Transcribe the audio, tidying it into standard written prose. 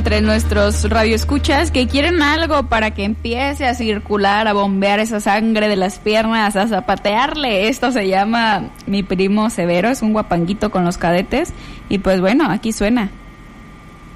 entre nuestros radioescuchas que quieren algo para que empiece a circular, a bombear esa sangre de las piernas, a zapatearle. Esto se llama Mi Primo Severo, es un guapanguito con los Cadetes. Y pues bueno, aquí suena.